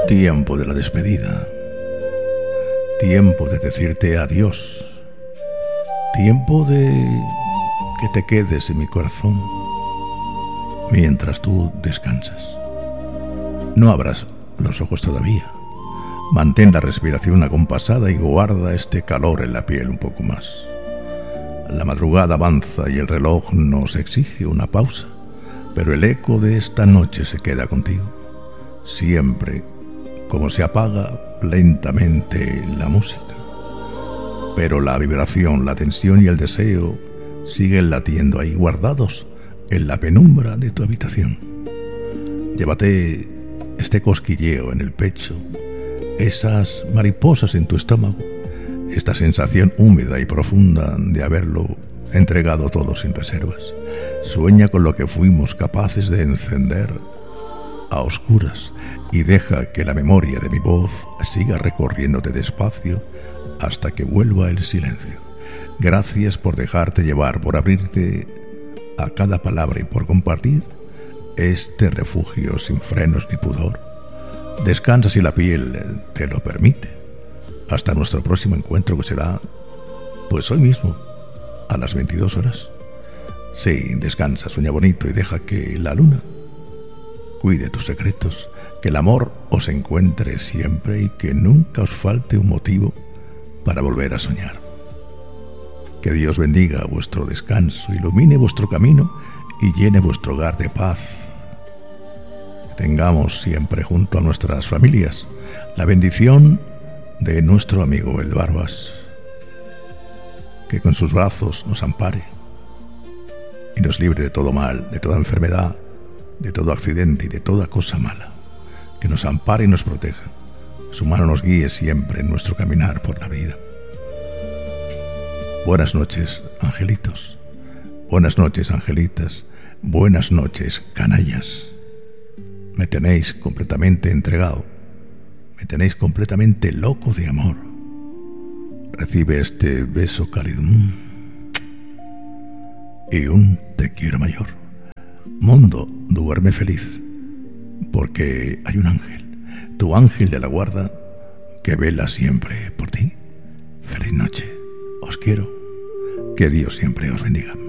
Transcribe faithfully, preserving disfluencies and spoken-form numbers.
Tiempo de la despedida. Tiempo de decirte adiós. Tiempo de que te quedes en mi corazón mientras tú descansas. No abras los ojos todavía. Mantén la respiración acompasada y guarda este calor en la piel un poco más. La madrugada avanza y el reloj nos exige una pausa, pero el eco de esta noche se queda contigo. Siempre como se apaga lentamente la música, pero la vibración, la tensión y el deseo siguen latiendo ahí, guardados en la penumbra de tu habitación. Llévate este cosquilleo en el pecho, esas mariposas en tu estómago, esta sensación húmeda y profunda de haberlo entregado todo sin reservas. Sueña con lo que fuimos capaces de encender a oscuras y deja que la memoria de mi voz siga recorriéndote despacio hasta que vuelva el silencio. Gracias por dejarte llevar, por abrirte a cada palabra y por compartir este refugio sin frenos ni pudor. Descansa si la piel te lo permite. Hasta nuestro próximo encuentro, que será pues hoy mismo a las veintidós horas. Sí, descansa, sueña bonito y deja que la luna cuide tus secretos, que el amor os encuentre siempre y que nunca os falte un motivo para volver a soñar. Que Dios bendiga vuestro descanso, ilumine vuestro camino y llene vuestro hogar de paz. Que tengamos siempre junto a nuestras familias la bendición de nuestro amigo el Barbas, que con sus brazos nos ampare y nos libre de todo mal, de toda enfermedad, de todo accidente y de toda cosa mala. Que nos ampare y nos proteja. Su mano nos guíe siempre en nuestro caminar por la vida. Buenas noches, angelitos. Buenas noches, angelitas. Buenas noches, canallas. Me tenéis completamente entregado. Me tenéis completamente loco de amor. Recibe este beso cálido y un te quiero mayor. Mundo, duerme feliz, porque hay un ángel, tu ángel de la guarda, que vela siempre por ti. Feliz noche, os quiero, que Dios siempre os bendiga.